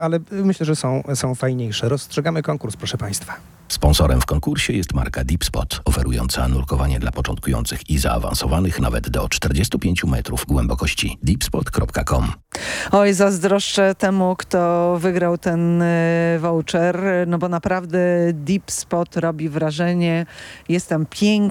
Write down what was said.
ale myślę, że są fajniejsze. Rozstrzygamy konkurs, proszę Państwa. Sponsorem w konkursie jest marka Deep Spot, oferująca nurkowanie dla początkujących i zaawansowanych nawet do 45 metrów głębokości. deepspot.com. Oj, zazdroszczę temu, kto wygrał ten voucher, no bo naprawdę Deep Spot robi wrażenie. Jest tam pięknie.